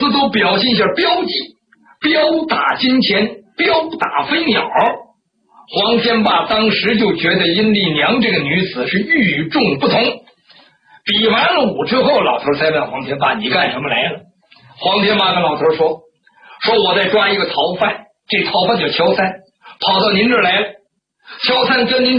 就都表现一下标记，标打金钱，标打飞鸟。黄天霸当时就觉得阴丽娘这个女子是与众不同。比完了武之后，老头才问黄天霸：“你干什么来了？”黄天霸跟老头说：“我在抓一个逃犯，这逃犯叫乔三，跑到您这儿来了。乔三跟您的